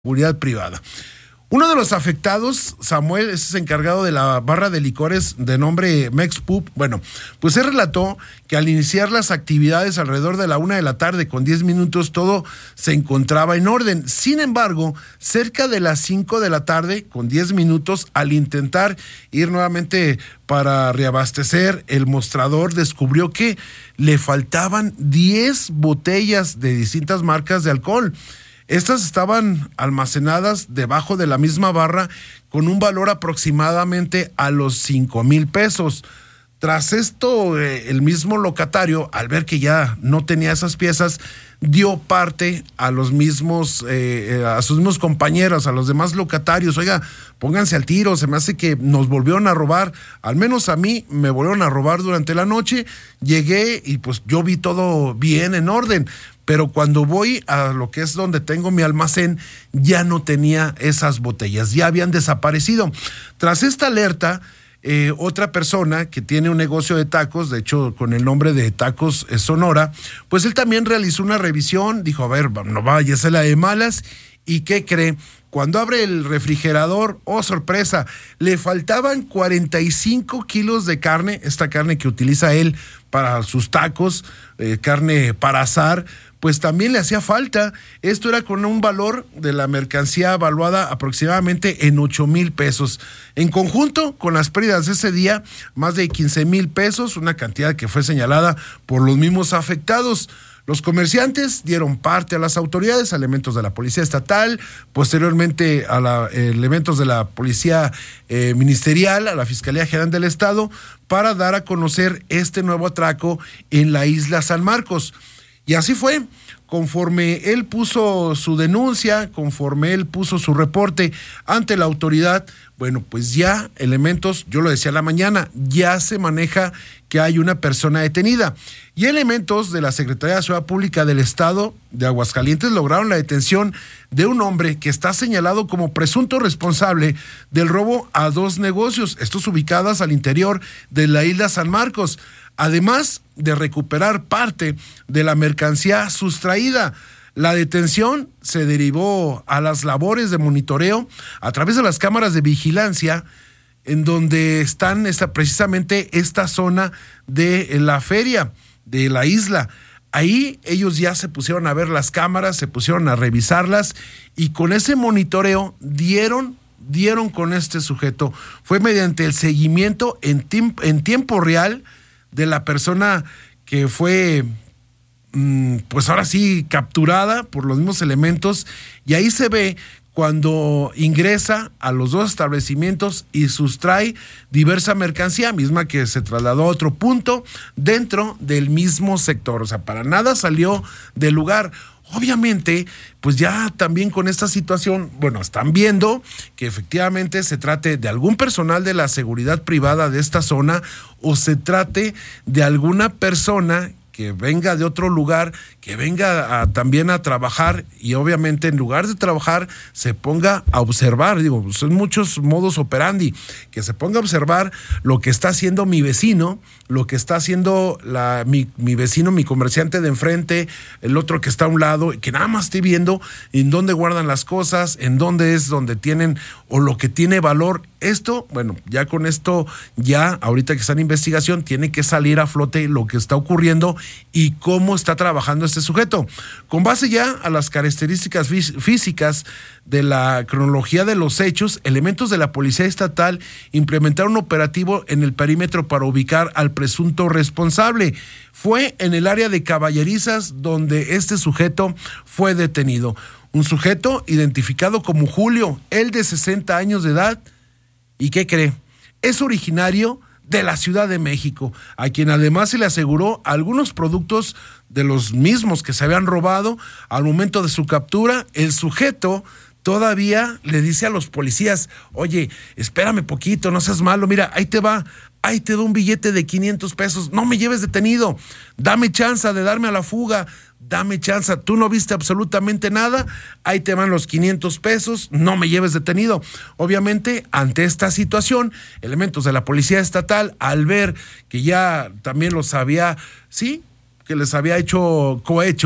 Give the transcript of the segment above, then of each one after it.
seguridad privada. Uno de los afectados, Samuel, es encargado de la barra de licores de nombre Mexpub. Bueno, pues él relató que al iniciar las actividades alrededor de la 1:00 con 10 minutos, todo se encontraba en orden. Sin embargo, cerca de las 5:00 con 10 minutos, al intentar ir nuevamente para reabastecer, el mostrador descubrió que le faltaban 10 botellas de distintas marcas de alcohol. Estas estaban almacenadas debajo de la misma barra con un valor aproximadamente a los 5,000 pesos. Tras esto, el mismo locatario, al ver que ya no tenía esas piezas, dio parte a los mismos, a sus mismos compañeros, a los demás locatarios. Oiga, pónganse al tiro, se me hace que nos volvieron a robar, al menos a mí me volvieron a robar durante la noche. Llegué y pues yo vi todo bien, en orden. Pero cuando voy a lo que es donde tengo mi almacén, ya no tenía esas botellas, ya habían desaparecido. Tras esta alerta, otra persona que tiene un negocio de tacos, de hecho con el nombre de Tacos Sonora, pues él también realizó una revisión, dijo, a ver, no vaya a ser la de malas, ¿y qué cree? Cuando abre el refrigerador, oh sorpresa, le faltaban 45 kilos de carne, esta carne que utiliza él para sus tacos, carne para asar, pues también le hacía falta. Esto era con un valor de la mercancía evaluada aproximadamente en 8,000 pesos. En conjunto, con las pérdidas de ese día, más de 15,000 pesos, una cantidad que fue señalada por los mismos afectados. Los comerciantes dieron parte a las autoridades, a elementos de la Policía Estatal, posteriormente a elementos de la Policía Ministerial, a la Fiscalía General del Estado, para dar a conocer este nuevo atraco en la isla San Marcos. Y así fue, conforme él puso su denuncia, conforme él puso su reporte ante la autoridad, bueno, pues ya elementos, yo lo decía en la mañana, ya se maneja que hay una persona detenida. Y elementos de la Secretaría de Seguridad Pública del Estado de Aguascalientes lograron la detención de un hombre que está señalado como presunto responsable del robo a 2 negocios, estos ubicados al interior de la isla San Marcos, además de recuperar parte de la mercancía sustraída. La detención se derivó a las labores de monitoreo a través de las cámaras de vigilancia, en donde están precisamente esta zona de la feria de la isla. Ahí ellos ya se pusieron a ver las cámaras, se pusieron a revisarlas y con ese monitoreo dieron con este sujeto. Fue mediante el seguimiento en tiempo real de la persona que fue, pues ahora sí, capturada por los mismos elementos, y ahí se ve cuando ingresa a los 2 establecimientos y sustrae diversa mercancía, misma que se trasladó a otro punto dentro del mismo sector. O sea, para nada salió del lugar. Obviamente, pues ya también con esta situación, bueno, están viendo que efectivamente se trate de algún personal de la seguridad privada de esta zona o se trate de alguna persona que venga de otro lugar, que venga también a trabajar y obviamente en lugar de trabajar se ponga a observar, digo, son muchos modus operandi, que se ponga a observar lo que está haciendo mi vecino, lo que está haciendo mi vecino, mi comerciante de enfrente, el otro que está a un lado, que nada más esté viendo en dónde guardan las cosas, en dónde es donde tienen o lo que tiene valor. Esto, bueno, ya con esto, ya ahorita que está en investigación, tiene que salir a flote lo que está ocurriendo y cómo está trabajando este sujeto. Con base ya a las características físicas de la cronología de los hechos, elementos de la Policía Estatal implementaron un operativo en el perímetro para ubicar al presunto responsable. Fue en el área de Caballerizas donde este sujeto fue detenido. Un sujeto identificado como Julio, él de 60 años de edad. ¿Y qué cree? Es originario de la Ciudad de México, a quien además se le aseguró algunos productos de los mismos que se habían robado. Al momento de su captura, el sujeto todavía le dice a los policías, oye, espérame poquito, no seas malo, mira, ahí te doy un billete de 500 pesos, no me lleves detenido, dame chance de darme a la fuga, dame chance, tú no viste absolutamente nada, ahí te van los 500 pesos, no me lleves detenido. Obviamente, ante esta situación, elementos de la Policía Estatal, al ver que ya también los había, sí, que les había hecho cohecho,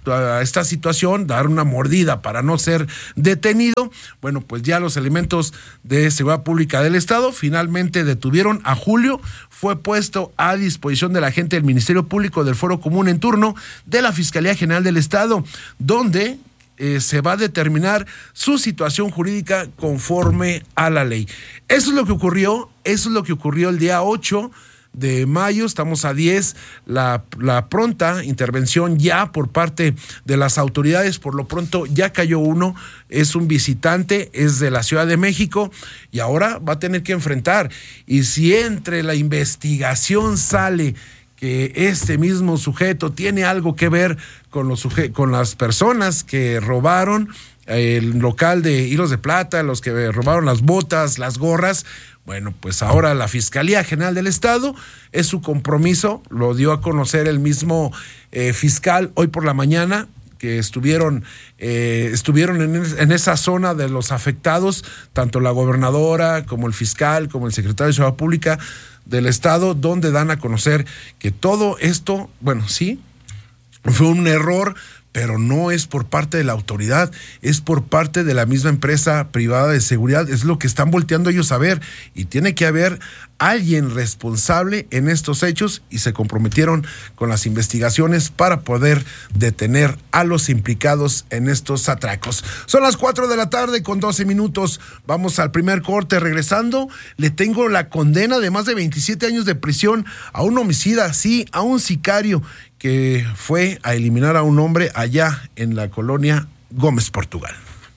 a esta situación, dar una mordida para no ser detenido. Bueno, pues ya los elementos de Seguridad Pública del Estado finalmente detuvieron a Julio. Fue puesto a disposición de la agente del Ministerio Público del Fuero Común en turno de la Fiscalía General del Estado, donde se va a determinar su situación jurídica conforme a la ley. Eso es lo que ocurrió el día 8 de mayo, estamos a 10, la pronta intervención ya por parte de las autoridades. Por lo pronto ya cayó uno, es un visitante, es de la Ciudad de México y ahora va a tener que enfrentar. Y si entre la investigación sale que este mismo sujeto tiene algo que ver con las personas que robaron el local de Hilos de Plata, los que robaron las botas, las gorras, bueno, pues ahora la Fiscalía General del Estado, es su compromiso, lo dio a conocer el mismo fiscal hoy por la mañana, que estuvieron en esa zona de los afectados, tanto la gobernadora como el fiscal, como el secretario de Seguridad Pública del Estado, donde dan a conocer que todo esto, bueno, sí, fue un error, pero no es por parte de la autoridad, es por parte de la misma empresa privada de seguridad, es lo que están volteando ellos a ver, y tiene que haber alguien responsable en estos hechos, y se comprometieron con las investigaciones para poder detener a los implicados en estos atracos. Son las 4 de la tarde con 12 minutos, vamos al primer corte. Regresando, le tengo la condena de más de 27 años de prisión a un homicida, sí, a un sicario, que fue a eliminar a un hombre allá en la colonia Gómez, Portugal.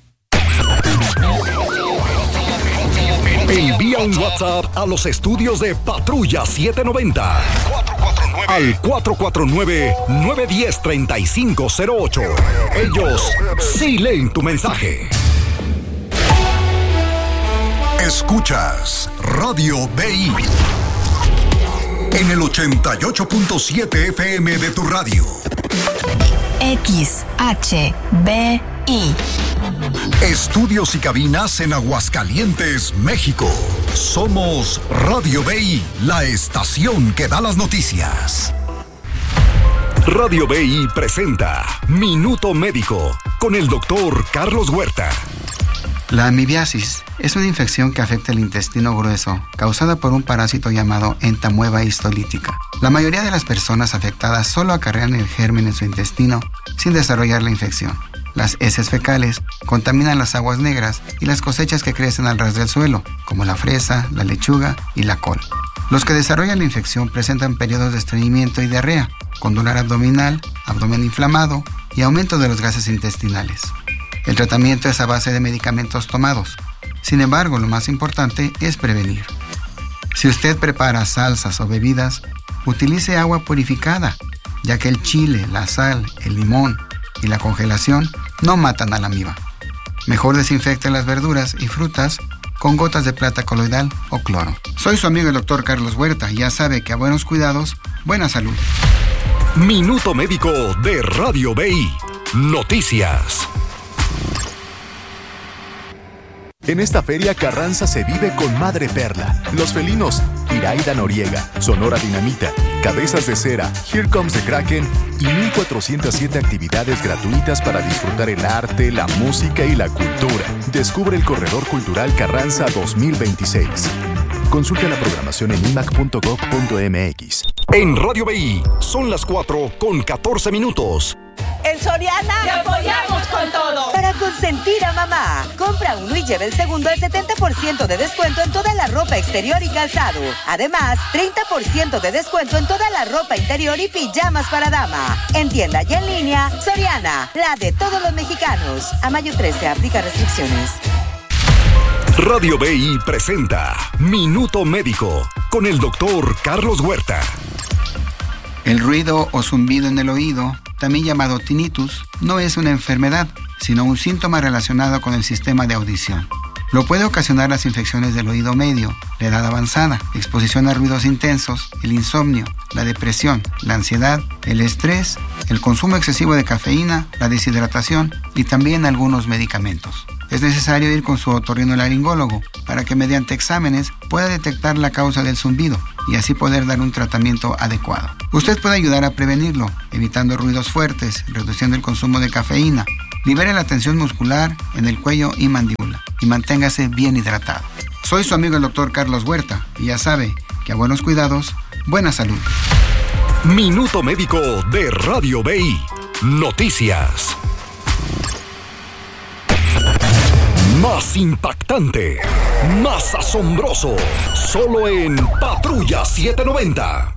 Envía un WhatsApp a los estudios de Patrulla 790 al 449-910-3508. Ellos sí leen tu mensaje. Escuchas Radio BI en el 88.7 FM de tu radio. XHBI. Estudios y cabinas en Aguascalientes, México. Somos Radio BI, la estación que da las noticias. Radio BI presenta Minuto Médico con el doctor Carlos Huerta. La amibiasis es una infección que afecta el intestino grueso, causada por un parásito llamado entamueba histolítica. La mayoría de las personas afectadas solo acarrean el germen en su intestino sin desarrollar la infección. Las heces fecales contaminan las aguas negras y las cosechas que crecen al ras del suelo, como la fresa, la lechuga y la col. Los que desarrollan la infección presentan periodos de estreñimiento y diarrea, con dolor abdominal, abdomen inflamado y aumento de los gases intestinales. El tratamiento es a base de medicamentos tomados. Sin embargo, lo más importante es prevenir. Si usted prepara salsas o bebidas, utilice agua purificada, ya que el chile, la sal, el limón y la congelación no matan a la amiba. Mejor desinfecte las verduras y frutas con gotas de plata coloidal o cloro. Soy su amigo el doctor Carlos Huerta y ya sabe que a buenos cuidados, buena salud. Minuto Médico de Radio BI. Noticias. En esta feria Carranza se vive con Madre Perla, Los Felinos, Iraida Noriega, Sonora Dinamita, Cabezas de Cera, Here Comes the Kraken y 1,407 actividades gratuitas para disfrutar el arte, la música y la cultura. Descubre el Corredor Cultural Carranza 2026. Consulta la programación en imac.gov.mx. En Radio BI son las 4:14 minutos. En Soriana te apoyamos con todo. Para consentir a mamá, compra uno y lleve el segundo al 70% de descuento en toda la ropa exterior y calzado. Además, 30% de descuento en toda la ropa interior y pijamas para dama. En tienda y en línea, Soriana, la de todos los mexicanos. A mayo 13 aplica restricciones. Radio BI presenta Minuto Médico con el doctor Carlos Huerta. El ruido o zumbido en el oído, también llamado tinnitus, no es una enfermedad, sino un síntoma relacionado con el sistema de audición. Lo puede ocasionar las infecciones del oído medio, la edad avanzada, exposición a ruidos intensos, el insomnio, la depresión, la ansiedad, el estrés, el consumo excesivo de cafeína, la deshidratación y también algunos medicamentos. Es necesario ir con su otorrinolaringólogo para que mediante exámenes pueda detectar la causa del zumbido. y así poder dar un tratamiento adecuado. Usted puede ayudar a prevenirlo, evitando ruidos fuertes, reduciendo el consumo de cafeína. Libere la tensión muscular en el cuello y mandíbula y manténgase bien hidratado. Soy su amigo el Dr. Carlos Huerta y ya sabe que a buenos cuidados, buena salud. Minuto Médico de Radio BI. Noticias. Más impactante, más asombroso, solo en Patrulla 790.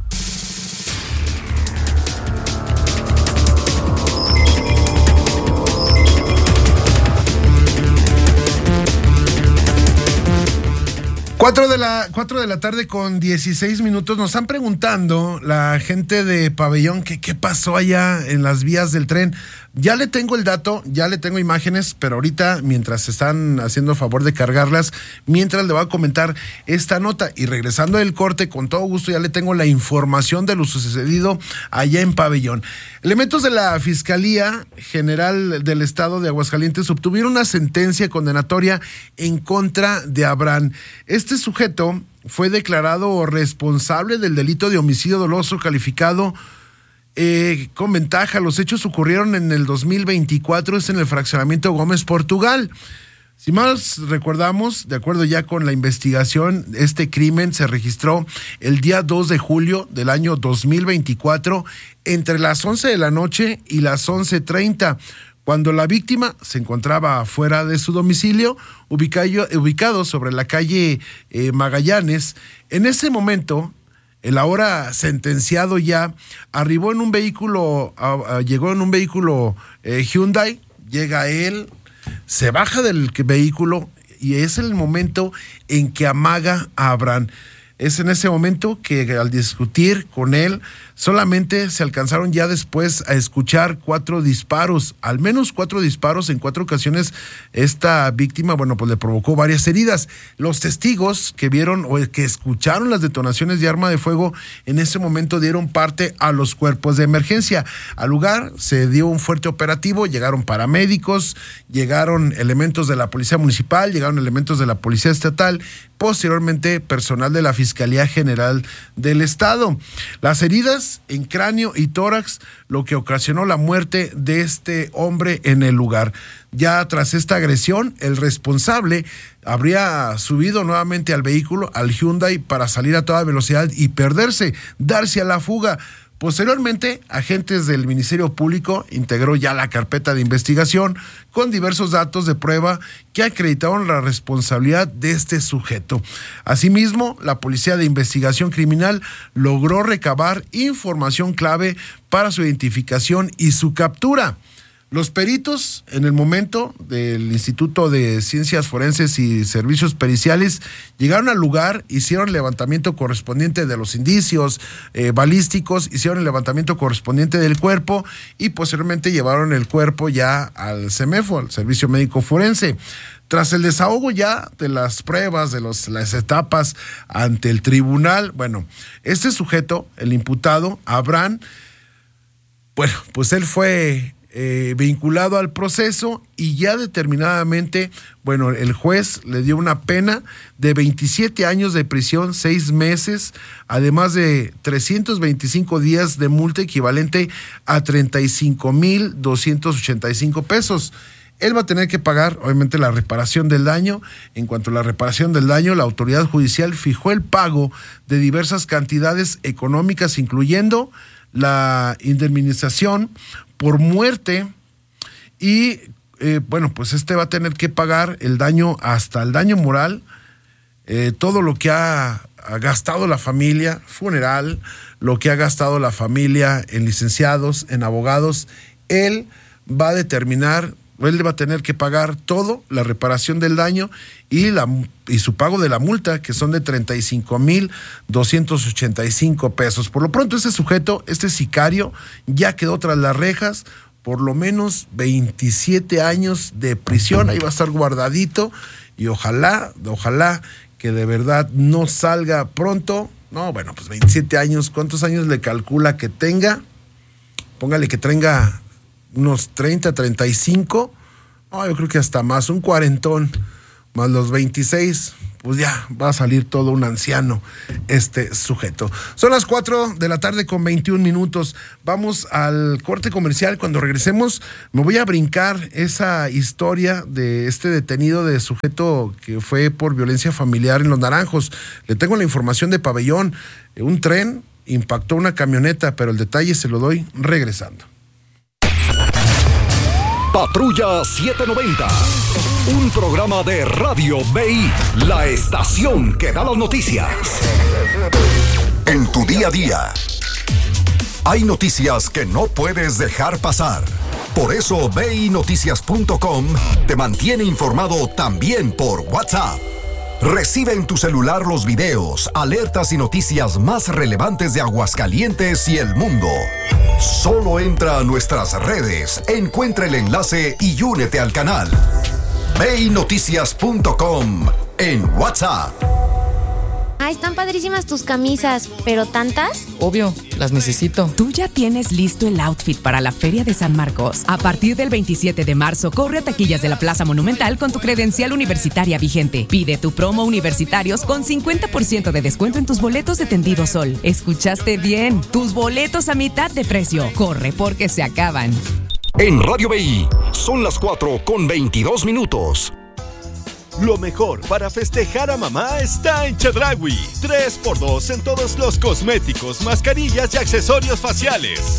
Cuatro de la tarde con 16 minutos. Nos están preguntando la gente de Pabellón que qué pasó allá en las vías del tren. Ya le tengo el dato, ya le tengo imágenes, pero ahorita, mientras están haciendo favor de cargarlas, mientras le voy a comentar esta nota. Y regresando del corte, con todo gusto, ya le tengo la información de lo sucedido allá en Pabellón. Elementos de la Fiscalía General del Estado de Aguascalientes obtuvieron una sentencia condenatoria en contra de Abraham. Este sujeto fue declarado responsable del delito de homicidio doloso calificado con ventaja. Los hechos ocurrieron en el 2024, es en el fraccionamiento Gómez Portugal. Si más recordamos, de acuerdo ya con la investigación, este crimen se registró el día 2 de julio del año 2024 entre las 11 de la noche y las 11:30, cuando la víctima se encontraba fuera de su domicilio, ubicado sobre la calle Magallanes. En ese momento, el ahora sentenciado ya llegó en un vehículo Hyundai, llega él, se baja del vehículo y es el momento en que amaga a Abraham. Es en ese momento que al discutir con él, solamente se alcanzaron ya después a escuchar 4 disparos, al menos 4 disparos en 4 ocasiones. Esta víctima, pues le provocó varias heridas. Los testigos que vieron o que escucharon las detonaciones de arma de fuego, en ese momento dieron parte a los cuerpos de emergencia. Al lugar se dio un fuerte operativo, llegaron paramédicos, llegaron elementos de la Policía Municipal, llegaron elementos de la Policía Estatal, posteriormente personal de la Fiscalía General del Estado. Las heridas en cráneo y tórax, lo que ocasionó la muerte de este hombre en el lugar. Ya tras esta agresión, el responsable habría subido nuevamente al vehículo, al Hyundai, para salir a toda velocidad y perderse, darse a la fuga. Posteriormente, agentes del Ministerio Público integró ya la carpeta de investigación con diversos datos de prueba que acreditaron la responsabilidad de este sujeto. Asimismo, la Policía de Investigación Criminal logró recabar información clave para su identificación y su captura. Los peritos, en el momento del Instituto de Ciencias Forenses y Servicios Periciales, llegaron al lugar, hicieron el levantamiento correspondiente de los indicios balísticos, hicieron el levantamiento correspondiente del cuerpo y posteriormente llevaron el cuerpo ya al CEMEFO, al Servicio Médico Forense. Tras el desahogo ya de las pruebas, de las etapas ante el tribunal, este sujeto, el imputado, Abraham, pues él fue vinculado al proceso y ya determinadamente, el juez le dio una pena de 27 años de prisión, 6 meses, además de 325 días de multa equivalente a 35,285 pesos. Él va a tener que pagar, obviamente, la reparación del daño. En cuanto a la reparación del daño, la autoridad judicial fijó el pago de diversas cantidades económicas, incluyendo la indemnización por muerte y este va a tener que pagar el daño, hasta el daño moral, todo lo que ha gastado la familia, funeral, lo que ha gastado la familia en licenciados, en abogados. Él va a tener que pagar todo, la reparación del daño y su pago de la multa, que son de 35,285 pesos. Por lo pronto, este sujeto, este sicario, ya quedó tras las rejas, por lo menos 27 años de prisión. Ahí va a estar guardadito y ojalá que de verdad no salga pronto. 27 años, ¿cuántos años le calcula que tenga? Póngale que tenga unos 30, 35, yo creo que hasta más, un cuarentón, más los 26, pues ya va a salir todo un anciano este sujeto. Son las 4 de la tarde con 21 minutos. Vamos al corte comercial. Cuando regresemos me voy a brincar esa historia de este detenido de sujeto que fue por violencia familiar en Los Naranjos. Le tengo la información de Pabellón. Un tren impactó una camioneta, pero el detalle se lo doy regresando. Patrulla 790, un programa de Radio BI, la estación que da las noticias. En tu día a día, hay noticias que no puedes dejar pasar. Por eso BINoticias.com te mantiene informado también por WhatsApp. Recibe en tu celular los videos, alertas y noticias más relevantes de Aguascalientes y el mundo. Solo entra a nuestras redes, encuentra el enlace y únete al canal. BINoticias.com en WhatsApp. Ah, están padrísimas tus camisas, ¿pero tantas? Obvio, las necesito. Tú ya tienes listo el outfit para la Feria de San Marcos. A partir del 27 de marzo, corre a taquillas de la Plaza Monumental con tu credencial universitaria vigente. Pide tu promo universitarios con 50% de descuento en tus boletos de Tendido Sol. ¿Escuchaste bien? Tus boletos a mitad de precio. Corre porque se acaban. En Radio BI, son las 4:22. Lo mejor para festejar a mamá está en Chedraui. 3x2 en todos los cosméticos, mascarillas y accesorios faciales.